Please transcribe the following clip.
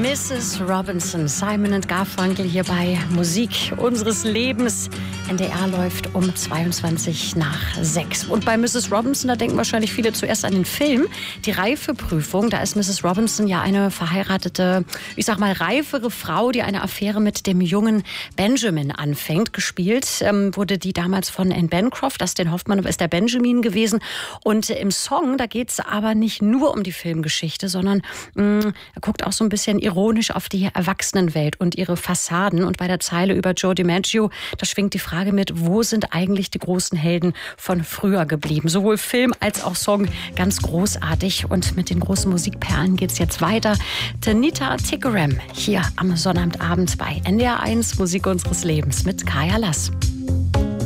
Mrs. Robinson, Simon & Garfunkel hier bei Musik unseres Lebens. NDR läuft um 22:06. Und bei Mrs. Robinson, da denken wahrscheinlich viele zuerst an den Film. Die Reifeprüfung, da ist Mrs. Robinson ja eine verheiratete, ich sag mal reifere Frau, die eine Affäre mit dem jungen Benjamin anfängt. Gespielt wurde die damals von Anne Bancroft. Dustin Hoffmann ist der Benjamin gewesen. Und im Song, da geht es aber nicht nur um die Filmgeschichte, sondern er guckt auch so ein bisschen ironisch auf die Erwachsenenwelt und ihre Fassaden. Und bei der Zeile über Joe DiMaggio, da schwingt die Frage mit, wo sind eigentlich die großen Helden von früher geblieben? Sowohl Film als auch Song ganz großartig. Und mit den großen Musikperlen geht es jetzt weiter. Tanita Tikaram hier am Sonnabendabend bei NDR 1 Musik unseres Lebens mit Kaya Lass.